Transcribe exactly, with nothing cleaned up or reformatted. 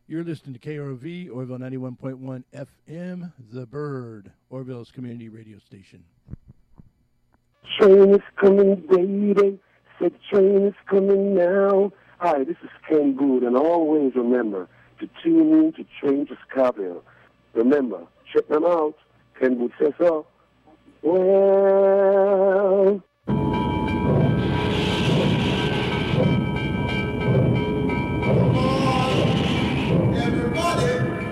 You're listening to K R O V, Orville ninety-one point one F M, The Bird, Orville's community radio station. Train is coming, baby. Said train is coming now. Hi, this is Ken Good, and always remember to tune in to Train to Scottsdale. Remember, check them out. Ken Good says so. Well,